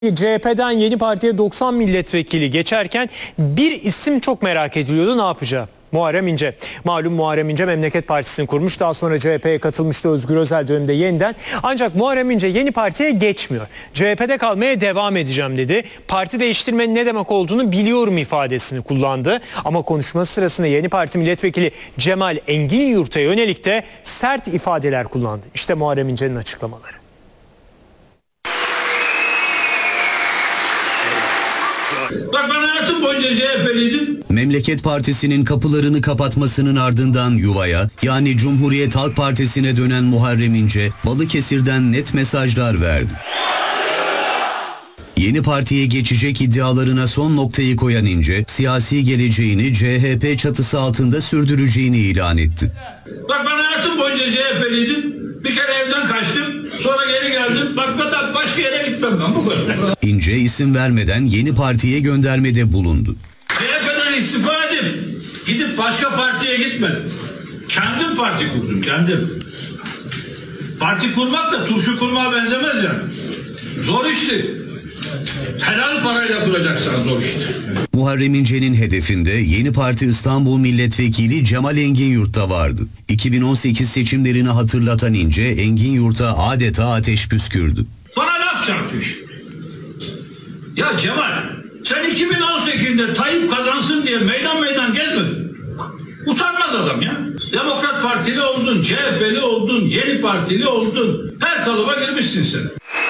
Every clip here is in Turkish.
CHP'den Yeni Parti'ye 90 milletvekili geçerken bir isim çok merak ediliyordu, ne yapacağı? Muharrem İnce. Malum Muharrem İnce Memleket Partisi'ni kurmuş. Daha sonra CHP'ye katılmıştı Özgür Özel döneminde yeniden. Ancak Muharrem İnce Yeni Parti'ye geçmiyor. CHP'de kalmaya devam edeceğim dedi. Parti değiştirmenin ne demek olduğunu biliyorum ifadesini kullandı. Ama konuşması sırasında Yeni Parti milletvekili Cemal Enginyurt'a yönelik de sert ifadeler kullandı. İşte Muharrem İnce'nin açıklamaları. Bak ben hayatım boyunca CHP'liydim. Memleket Partisi'nin kapılarını kapatmasının ardından yuvaya, yani Cumhuriyet Halk Partisi'ne dönen Muharrem İnce, Balıkesir'den net mesajlar verdi. Yeni Parti'ye geçecek iddialarına son noktayı koyan İnce, siyasi geleceğini CHP çatısı altında sürdüreceğini ilan etti. Bak ben hayatım boyunca CHP'liydim. Bir kere evden kaçtım, sonra geri geldim. Bak ben başka yere gitmem ben bu kadar. İnce isim vermeden Yeni Parti'ye göndermede bulundu. CHP'den istifa edip gidip başka partiye gitmedim. Kendim parti kurdum, kendim. Parti kurmak da turşu kurmaya benzemez yani. Zor işti. Helal parayla kuracaksan zor işti. Muharrem İnce'nin hedefinde Yeni Parti İstanbul Milletvekili Cemal Enginyurt vardı. 2018 seçimlerini hatırlatan İnce, Enginyurt'a adeta ateş püskürdü. Bana laf çarpmış. Ya Cemal, sen 2018'de Tayyip kazansın diye meydan gezmedin. Utanmaz adam ya. Demokrat Partili oldun, CHP'li oldun, Yeni Partili oldun. Her kalıba girmişsin sen.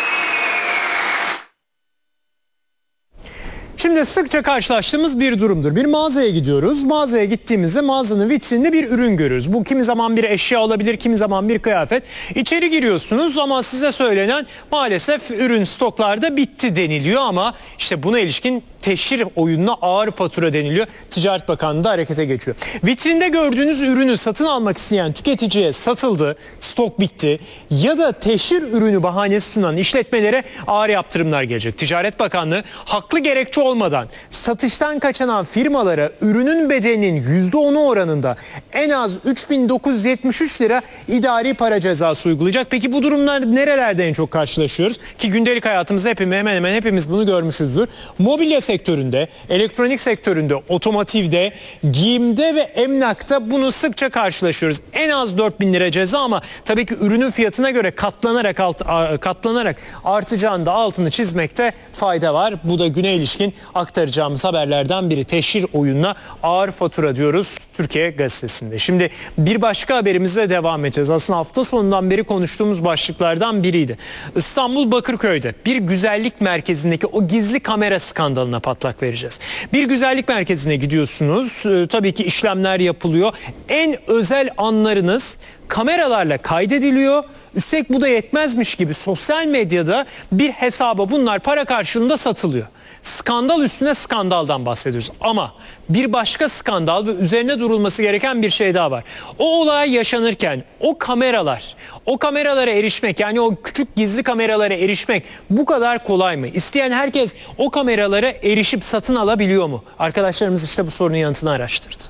Şimdi sıkça karşılaştığımız bir durumdur. Bir mağazaya gidiyoruz. Mağazaya gittiğimizde mağazanın vitrininde bir ürün görüyoruz. Bu kimi zaman bir eşya olabilir, kimi zaman bir kıyafet. İçeri giriyorsunuz ama size söylenen maalesef ürün stoklarda bitti deniliyor ama işte buna ilişkin teşhir oyununa ağır fatura deniliyor. Ticaret Bakanlığı da harekete geçiyor. Vitrinde gördüğünüz ürünü satın almak isteyen tüketiciye satıldı, stok bitti ya da teşhir ürünü bahanesi sunan işletmelere ağır yaptırımlar gelecek. Ticaret Bakanlığı haklı gerekçe olmadan satıştan kaçınan firmalara ürünün bedelinin %10'u oranında en az 3.973 lira idari para cezası uygulayacak. Peki bu durumlar nerelerde en çok karşılaşıyoruz? Ki gündelik hayatımızda hemen hemen hepimiz bunu görmüşüzdür. Mobilya sektöründe, elektronik sektöründe, otomotivde, giyimde ve emlakta bunu sıkça karşılaşıyoruz. En az 4.000 lira ceza ama tabii ki ürünün fiyatına göre katlanarak artacağını da altını çizmekte fayda var. Bu da güne ilişkin aktaracağımız haberlerden biri. Teşhir oyununa ağır fatura diyoruz Türkiye Gazetesi'nde. Şimdi bir başka haberimizle devam edeceğiz. Aslında hafta sonundan beri konuştuğumuz başlıklardan biriydi. İstanbul Bakırköy'de bir güzellik merkezindeki o gizli kamera skandalına patlak vereceğiz. Bir güzellik merkezine gidiyorsunuz. Tabii ki işlemler yapılıyor. En özel anlarınız kameralarla kaydediliyor. Üstelik bu da yetmezmiş gibi sosyal medyada bir hesaba bunlar para karşılığında satılıyor. Skandal üstüne skandaldan bahsediyoruz. Ama bir başka skandal ve üzerine durulması gereken bir şey daha var. O olay yaşanırken o kameralara erişmek, yani o küçük gizli kameralara erişmek bu kadar kolay mı? İsteyen herkes o kameralara erişip satın alabiliyor mu? Arkadaşlarımız işte bu sorunun yanıtını araştırdı.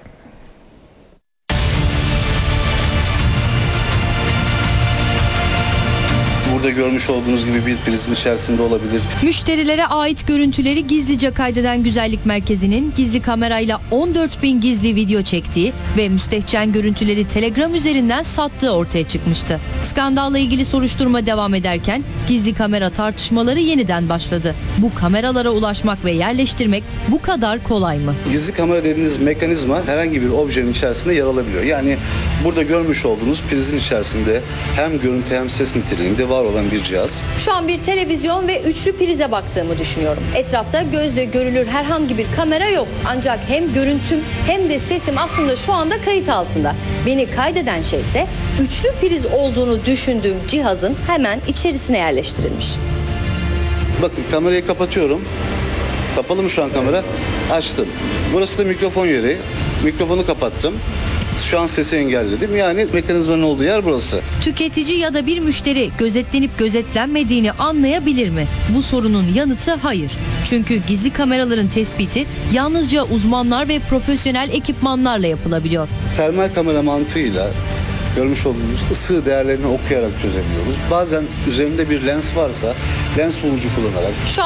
Burada görmüş olduğunuz gibi bir prizin içerisinde olabilir. Müşterilere ait görüntüleri gizlice kaydeden güzellik merkezinin gizli kamerayla 14.000 gizli video çektiği ve müstehcen görüntüleri Telegram üzerinden sattığı ortaya çıkmıştı. Skandalla ilgili soruşturma devam ederken gizli kamera tartışmaları yeniden başladı. Bu kameralara ulaşmak ve yerleştirmek bu kadar kolay mı? Gizli kamera dediğiniz mekanizma herhangi bir objenin içerisinde yer alabiliyor. Yani burada görmüş olduğunuz prizin içerisinde hem görüntü hem ses niteliğinde var olan bir cihaz. Şu an bir televizyon ve üçlü prize baktığımı düşünüyorum. Etrafta gözle görülür herhangi bir kamera yok. Ancak hem görüntüm hem de sesim aslında şu anda kayıt altında. Beni kaydeden şey ise üçlü priz olduğunu düşündüğüm cihazın hemen içerisine yerleştirilmiş. Bakın kamerayı kapatıyorum. Kapalı mı şu an kamera? Açtım. Burası da mikrofon yeri. Mikrofonu kapattım. Şu an sesi engelledim. Yani mekanizmanın olduğu yer burası. Tüketici ya da bir müşteri gözetlenip gözetlenmediğini anlayabilir mi? Bu sorunun yanıtı hayır. Çünkü gizli kameraların tespiti yalnızca uzmanlar ve profesyonel ekipmanlarla yapılabiliyor. Termal kamera mantığıyla görmüş olduğunuz ısı değerlerini okuyarak çözebiliyoruz. Bazen üzerinde bir lens varsa lens bulucu kullanarak